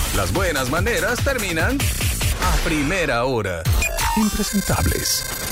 Las buenas maneras terminan a primera hora. Impresentables.